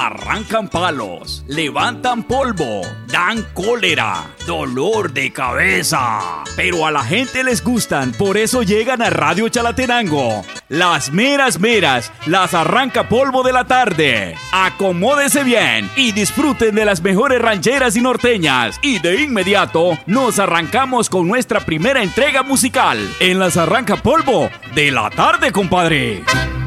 Arrancan palos, levantan polvo, dan cólera, dolor de cabeza. Pero a la gente les gustan, por eso llegan a Radio Chalatenango. Las meras meras, las arranca polvo de la tarde. Acomódese bien y disfruten de las mejores rancheras y norteñas. Y de inmediato nos arrancamos con nuestra primera entrega musical en las arranca polvo de la tarde, compadre.